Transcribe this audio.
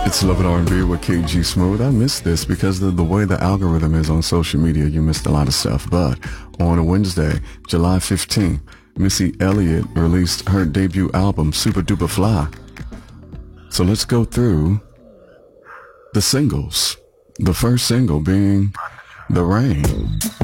It's Love and R&B with KG Smooth. I missed this because of the way the algorithm is on social media. You missed a lot of stuff. But on a Wednesday, July 15th, Missy Elliott released her debut album, Super Duper Fly. So let's go through the singles. The first single being The Rain.